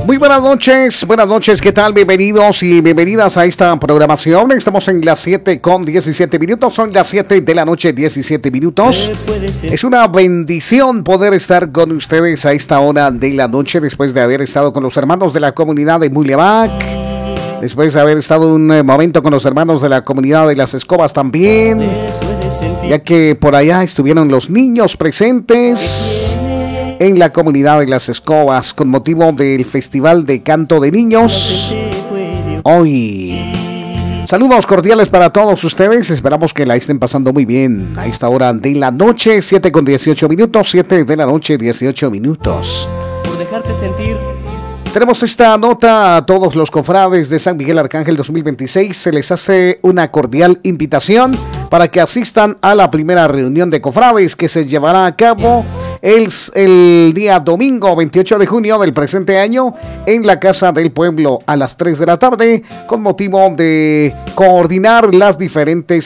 Muy buenas noches, ¿qué tal? Bienvenidos y bienvenidas a esta programación. Estamos en las 7:17, son las 7 de la noche, 17 minutos. Es una bendición poder estar con ustedes a esta hora de la noche, después de haber estado con los hermanos de la comunidad de Mulevac, después de haber estado un momento con los hermanos de la comunidad de Las Escobas también, ya que por allá estuvieron los niños presentes en la comunidad de Las Escobas con motivo del Festival de Canto de Niños. Hoy, saludos cordiales para todos ustedes. Esperamos que la estén pasando muy bien a esta hora de la noche, 7:18, 7 de la noche, 18 minutos. Por dejarte sentir. Tenemos esta nota a todos los cofrades de San Miguel Arcángel 2026. Se les hace una cordial invitación para que asistan a la primera reunión de cofrades que se llevará a cabo el día domingo 28 de junio del presente año en la Casa del Pueblo a las 3 de la tarde, con motivo de coordinar las diferentes